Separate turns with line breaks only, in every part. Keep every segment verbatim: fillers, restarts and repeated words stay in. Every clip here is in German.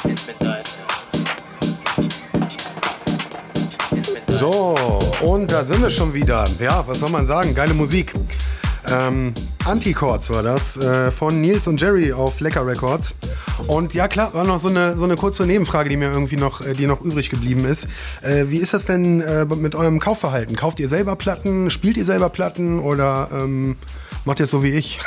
So, und da sind wir schon wieder. Ja, was soll man sagen? Geile Musik. Ähm, Antichords war das, äh, von Nils und Jerry auf Lecker Records. Und ja klar, war noch so eine, so eine kurze Nebenfrage, die mir irgendwie noch, äh, die noch übrig geblieben ist. Äh, wie ist das denn äh, mit eurem Kaufverhalten? Kauft ihr selber Platten? Spielt ihr selber Platten? Oder ähm, macht ihr es so wie ich?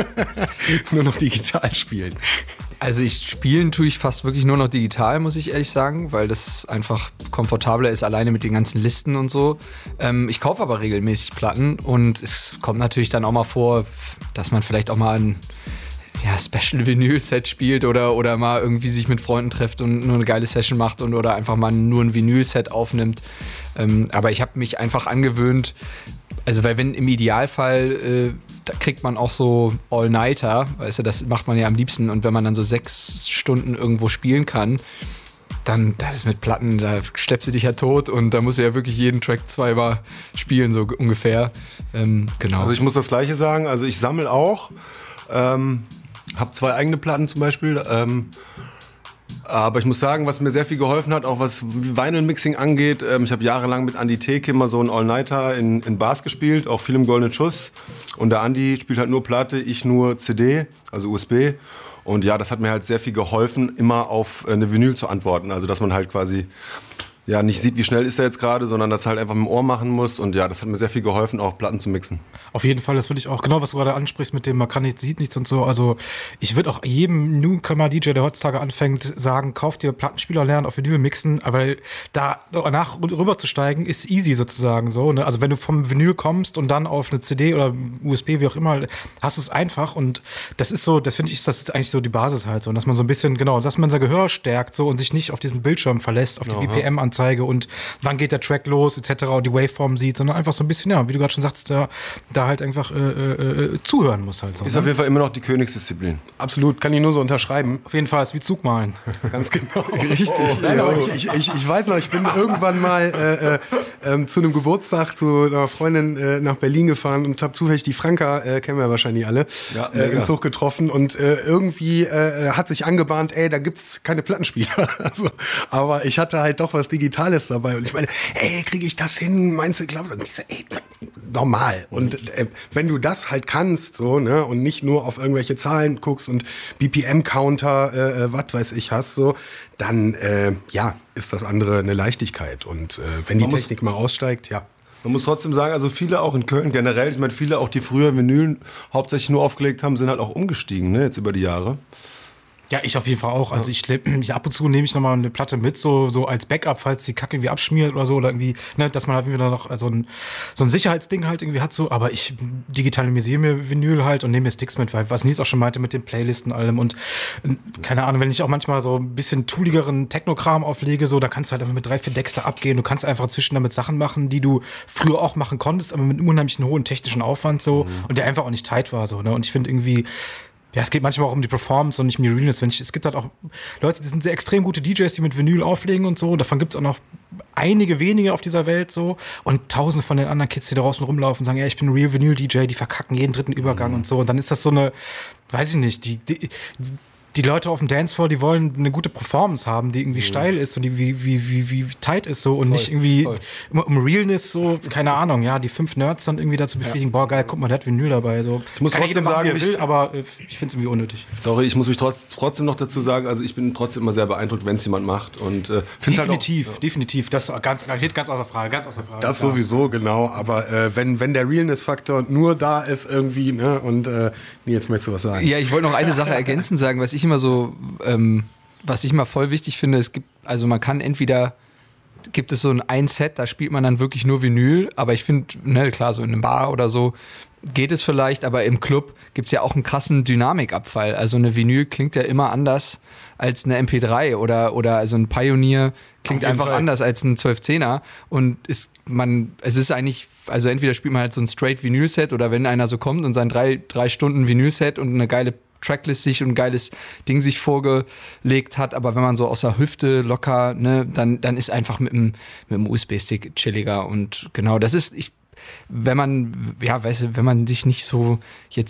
Nur noch digital spielen?
Also ich spielen tue ich fast wirklich nur noch digital, muss ich ehrlich sagen, weil das einfach komfortabler ist, alleine mit den ganzen Listen und so. Ähm, ich kaufe aber regelmäßig Platten und es kommt natürlich dann auch mal vor, dass man vielleicht auch mal ein ja, Special-Vinyl-Set spielt oder, oder mal irgendwie sich mit Freunden trifft und nur eine geile Session macht und oder einfach mal nur ein Vinyl-Set aufnimmt. Ähm, aber ich habe mich einfach angewöhnt, also weil wenn im Idealfall, äh, da kriegt man auch so All-Nighter, weißt du, das macht man ja am liebsten. Und wenn man dann so sechs Stunden irgendwo spielen kann, dann das mit Platten, da schleppst du dich ja tot und da musst du ja wirklich jeden Track zweimal spielen, so ungefähr. Ähm, genau.
Also ich muss das Gleiche sagen, also ich sammle auch, ähm, habe zwei eigene Platten zum Beispiel, ähm, aber ich muss sagen, was mir sehr viel geholfen hat, auch was Vinyl-Mixing angeht, ähm, ich habe jahrelang mit Andi Theke immer so einen All-Nighter in, in Bars gespielt, auch viel im Goldenen Schuss. Und der Andi spielt halt nur Platte, ich nur C D, also U S B. Und ja, das hat mir halt sehr viel geholfen, immer auf eine Vinyl zu antworten. Also dass man halt quasi ja nicht sieht, wie schnell ist er jetzt gerade, sondern das halt einfach mit dem Ohr machen muss. Und ja, das hat mir sehr viel geholfen, auch Platten zu mixen.
Auf jeden Fall, das würde ich auch, genau was du gerade ansprichst mit dem, man kann nichts, sieht nichts und so. Also ich würde auch jedem Newcomer-D J, der heutzutage anfängt, sagen, kauft dir Plattenspieler, lernen auf Vinyl mixen, weil da danach rüber zu steigen, ist easy sozusagen so. Ne? Also wenn du vom Vinyl kommst und dann auf eine C D oder U S B, wie auch immer, hast du es einfach. Und das ist so, das finde ich, ist das ist eigentlich so die Basis halt so. Und dass man so ein bisschen, genau, dass man sein Gehör stärkt so und sich nicht auf diesen Bildschirm verlässt, auf die B P M-Anzeige und wann geht der Track los, et cetera und die Waveform sieht, sondern einfach so ein bisschen, ja, wie du gerade schon sagst, da, da halt einfach äh, äh, zuhören muss halt so.
Ist
ne?
auf jeden Fall immer noch die Königsdisziplin.
Absolut, kann ich nur so unterschreiben.
Auf jeden Fall, ist wie Zugmalen.
Ganz genau. Richtig. Oh, nein, aber ich, ich, ich weiß noch, ich bin irgendwann mal äh, äh, äh, zu einem Geburtstag zu einer Freundin äh, nach Berlin gefahren und habe zufällig die Franka, äh, kennen wir wahrscheinlich alle,
ja,
äh, im Zug getroffen und äh, irgendwie äh, hat sich angebahnt, ey, da gibt's keine Plattenspieler. Also, aber ich hatte halt doch was Digitales dabei und ich meine, ey, kriege ich das hin? Meinst du, glaubst du? Ich so, ey, normal. Und äh, wenn du das halt kannst, so, ne, und nicht nur auf irgendwelche Zahlen guckst und B P M-Counter, äh, was weiß ich, hast, so, dann, äh, ja, ist das andere eine Leichtigkeit. Und äh, wenn die
Man
Technik mal aussteigt, ja.
Man muss trotzdem sagen, also viele auch in Köln generell, ich meine, viele auch, die früher Vinyl hauptsächlich nur aufgelegt haben, sind halt auch umgestiegen, ne, jetzt über die Jahre.
Ja, ich auf jeden Fall auch. Also ich, ich ab und zu nehme ich nochmal eine Platte mit, so, so als Backup, falls die Kacke irgendwie abschmiert oder so, oder irgendwie, ne, dass man halt wieder noch so ein, so ein Sicherheitsding halt irgendwie hat, so. Aber ich digitalisiere mir Vinyl halt und nehme mir Sticks mit, weil was Nils auch schon meinte mit den Playlisten und allem und keine Ahnung, wenn ich auch manchmal so ein bisschen tooligeren Technokram auflege, so, da kannst du halt einfach mit drei, vier Decks da abgehen. Du kannst einfach zwischen damit Sachen machen, die du früher auch machen konntest, aber mit einem unheimlichen hohen technischen Aufwand, so, mhm. und der einfach auch nicht tight war, so, ne. Und ich finde irgendwie, ja, es geht manchmal auch um die Performance und nicht um die Realness. Wenn ich, es gibt halt auch Leute, die sind sehr extrem gute D Js, die mit Vinyl auflegen und so. Davon gibt es auch noch einige wenige auf dieser Welt so. Und tausende von den anderen Kids, die da draußen rumlaufen und sagen, ja, ich bin ein Real Vinyl D J, die verkacken jeden dritten Übergang mhm. und so. Und dann ist das so eine, weiß ich nicht, die, die die Leute auf dem Dancefloor, die wollen eine gute Performance haben, die irgendwie mhm. steil ist und die wie, wie, wie, wie tight ist so und voll, nicht irgendwie voll. um Realness so, keine Ahnung, ja, die fünf Nerds dann irgendwie dazu befriedigen, ja. boah, geil, guck mal, der hat Vinyl dabei. So.
Ich muss trotzdem
machen,
sagen,
wie er will, aber ich finde es irgendwie unnötig.
Sorry, ich muss mich trotz, trotzdem noch dazu sagen, also ich bin trotzdem immer sehr beeindruckt, wenn es jemand macht. Und, äh,
definitiv,
halt auch,
definitiv, das ganz, steht ganz außer Frage, ganz außer Frage.
Das sowieso, genau, aber äh, wenn, wenn der Realness-Faktor nur da ist irgendwie, ne, und äh, jetzt möchtest du was sagen.
Ja, ich wollte noch eine Sache ergänzend sagen, was ich immer so Ähm, was ich mal voll wichtig finde, es gibt, also man kann entweder, gibt es so ein, ein Set, da spielt man dann wirklich nur Vinyl, aber ich finde, ne, klar, so in einem Bar oder so geht es vielleicht, aber im Club gibt es ja auch einen krassen Dynamikabfall. Also eine Vinyl klingt ja immer anders als eine M P drei oder, oder also ein Pioneer klingt einfach Fall. anders als ein zwölf zehner und ist man, es ist eigentlich, also entweder spielt man halt so ein straight Vinyl-Set oder wenn einer so kommt und sein drei, drei Stunden Vinyl-Set und eine geile Tracklist sich und ein geiles Ding sich vorgelegt hat, aber wenn man so aus der Hüfte locker, ne, dann, dann ist einfach mit dem, mit dem U S B-Stick chilliger und genau, das ist, ich, wenn man, ja, weißt du, wenn man sich nicht so jetzt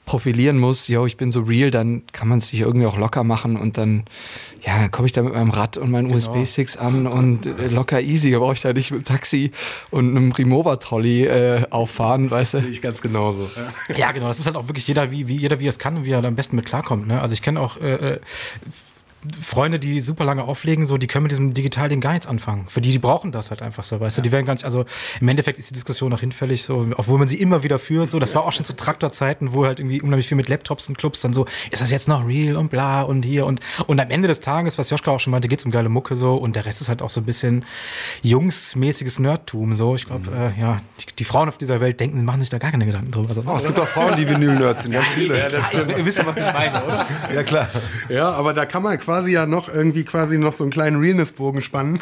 profilieren muss, yo, ich bin so real, dann kann man es sich irgendwie auch locker machen und dann, ja, dann komme ich da mit meinem Rad und meinen genau. U S B-Sticks an und äh, locker easy, da brauche ich da nicht mit dem Taxi und einem Remover-Trolley äh, auffahren, weißt du?
Sehe ich ganz genauso.
Ja. ja, genau, das ist halt auch wirklich jeder, wie, wie jeder, wie er es kann und wie er am besten mit klarkommt, ne? Also ich kenne auch äh, Freunde, die super lange auflegen, so, die können mit diesem Digitalding gar nichts anfangen. Für die, die brauchen das halt einfach so, weißt ja. du, die werden gar nicht, also im Endeffekt ist die Diskussion noch hinfällig, so, obwohl man sie immer wieder führt, so, das war auch schon zu Traktorzeiten, wo halt irgendwie unheimlich viel mit Laptops und Clubs dann so, ist das jetzt noch real und bla und hier und, und am Ende des Tages, was Joschka auch schon meinte, geht's um geile Mucke so und der Rest ist halt auch so ein bisschen jungsmäßiges Nerdtum, so, ich glaube, mhm. äh, ja, die, die Frauen auf dieser Welt denken, machen sich da gar keine Gedanken drüber. Also,
oh, es gibt auch Frauen, die Vinyl-Nerds sind, ganz viele.
Ja, das stimmt. Ihr wisst ja, was ich meine, oder?
Ja, klar.
Ja, aber da kann man quasi ja noch irgendwie quasi noch so einen kleinen Realness-Bogen spannen.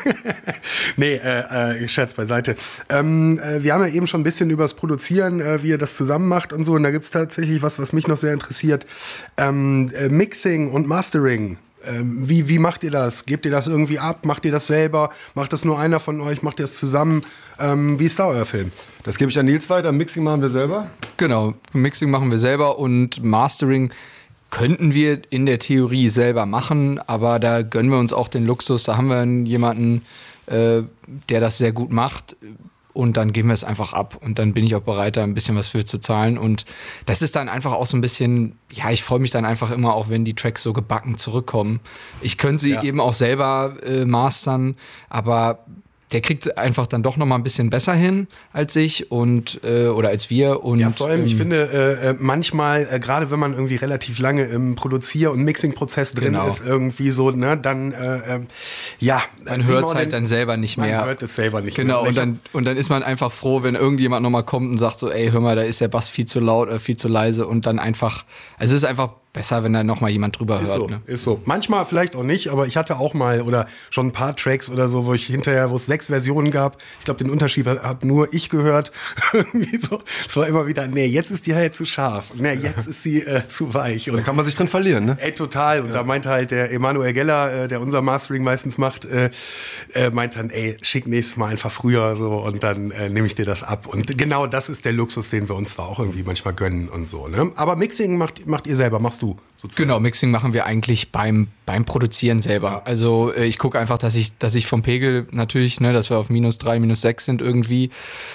nee, äh, äh, Scherz beiseite. Ähm, äh, wir haben ja eben schon ein bisschen über das Produzieren, äh, wie ihr das zusammen macht und so. Und da gibt es tatsächlich was, was mich noch sehr interessiert. Ähm, äh, Mixing und Mastering. Ähm, wie, wie macht ihr das? Gebt ihr das irgendwie ab? Macht ihr das selber? Macht das nur einer von euch? Macht ihr das zusammen? Ähm, wie ist da euer Film?
Das gebe ich an Nils weiter. Mixing machen wir selber.
Genau, Mixing machen wir selber und Mastering könnten wir in der Theorie selber machen, aber da gönnen wir uns auch den Luxus. Da haben wir jemanden, äh, der das sehr gut macht und dann geben wir es einfach ab und dann bin ich auch bereit, da ein bisschen was für zu zahlen und das ist dann einfach auch so ein bisschen, ja, ich freue mich dann einfach immer auch, wenn die Tracks so gebacken zurückkommen. Ich könnte sie ja. eben auch selber äh, mastern, aber der kriegt einfach dann doch noch mal ein bisschen besser hin als ich und äh, oder als wir. Und,
ja, vor allem,
ähm,
ich finde, äh, manchmal, äh, gerade wenn man irgendwie relativ lange im Produzier- und Mixing-Prozess drin
genau.
ist, irgendwie so, ne, dann, äh, äh, ja.
Man hört es halt den, dann selber nicht mehr.
Man hört es selber nicht
genau,
mehr.
Genau, und dann, und dann ist man einfach froh, wenn irgendjemand noch mal kommt und sagt so, ey, hör mal, da ist der Bass viel zu laut, äh, viel zu leise und dann einfach, also es ist einfach besser, wenn da noch mal jemand drüber
ist
hört.
So,
ne?
Ist so. Manchmal vielleicht auch nicht, aber ich hatte auch mal oder schon ein paar Tracks oder so, wo ich hinterher, wo es sechs Versionen gab. Ich glaube, den Unterschied habe nur ich gehört. Irgendwie so. Es war immer wieder, nee, jetzt ist die halt zu scharf. Nee, jetzt ist sie äh, zu weich. Und
da kann man sich drin verlieren, ne?
Ey, total. Und ja. da meinte halt der Emanuel Geller, äh, der unser Mastering meistens macht, äh, äh, meint dann, ey, schick nächstes Mal einfach früher so und dann äh, nehme ich dir das ab. Und genau das ist der Luxus, den wir uns da auch irgendwie manchmal gönnen und so. Ne? Aber Mixing macht, macht ihr selber, machst du. Sozusagen.
Genau, Mixing machen wir eigentlich beim, beim Produzieren selber. Ja. Also äh, ich gucke einfach, dass ich, dass ich vom Pegel natürlich, ne, dass wir auf minus drei, minus sechs sind irgendwie.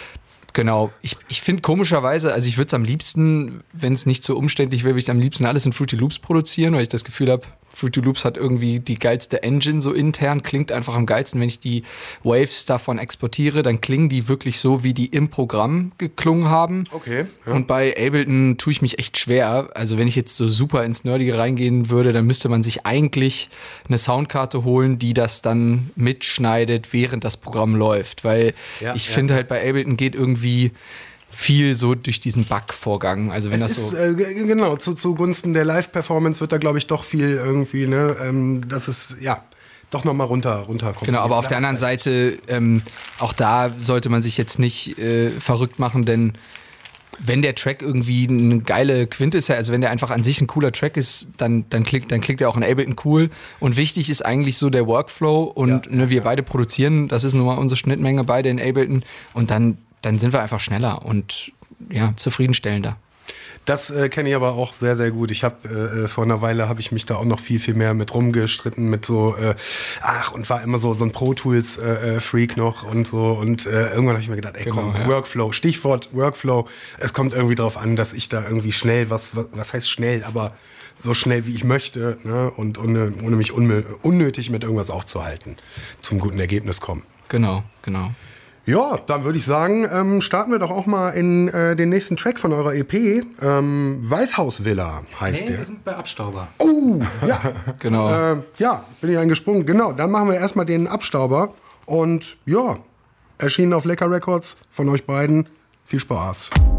Genau. Ich, ich finde komischerweise, also ich würde es am liebsten, wenn es nicht so umständlich wäre, würde ich am liebsten alles in Fruity Loops produzieren, weil ich das Gefühl habe, Fruity Loops hat irgendwie die geilste Engine so intern, klingt einfach am geilsten. Wenn ich die Waves davon exportiere, dann klingen die wirklich so, wie die im Programm geklungen haben.
Okay. Ja.
Und bei Ableton tue ich mich echt schwer. Also wenn ich jetzt so super ins Nerdige reingehen würde, dann müsste man sich eigentlich eine Soundkarte holen, die das dann mitschneidet, während das Programm läuft. Weil
ja,
ich
ja.
finde halt bei Ableton geht irgendwie viel so durch diesen Bug-Vorgang. Also wenn
es
das so
ist, äh, genau, zu, zugunsten der Live-Performance wird da, glaube ich, doch viel irgendwie, ne, ähm, das ist, ja, doch nochmal runter, runterkommen.
Genau, aber auf der anderen Seite, ähm, auch da sollte man sich jetzt nicht äh, verrückt machen, denn wenn der Track irgendwie eine geile Quinte ist, also wenn der einfach an sich ein cooler Track ist, dann, dann, klickt, dann klickt er auch in Ableton cool. Und wichtig ist eigentlich so der Workflow und ja, ne, wir ja. beide produzieren, das ist nun mal unsere Schnittmenge, beide in Ableton und dann dann sind wir einfach schneller und ja, zufriedenstellender.
Das äh, kenne ich aber auch sehr, sehr gut. Ich habe äh, vor einer Weile habe ich mich da auch noch viel, viel mehr mit rumgestritten, mit so, äh, ach, und war immer so, so ein Pro Tools-Freak äh, noch und so. Und äh, irgendwann habe ich mir gedacht, ey,
genau,
komm,
ja.
Workflow, Stichwort Workflow. Es kommt irgendwie darauf an, dass ich da irgendwie schnell, was, was, was heißt schnell, aber so schnell wie ich möchte, ne? Und ohne, ohne mich unmö- unnötig mit irgendwas aufzuhalten, zum guten Ergebnis kommen.
Genau, genau.
Ja, dann würde ich sagen, ähm, starten wir doch auch mal in äh, den nächsten Track von eurer E P. Ähm, Weißhausvilla heißt
hey,
der.
Wir sind bei Abstauber.
Oh, ja.
Genau.
Äh, ja, bin ich eingesprungen. Genau, dann machen wir erstmal den Abstauber. Und ja, erschienen auf Lecker Records von euch beiden. Viel Spaß.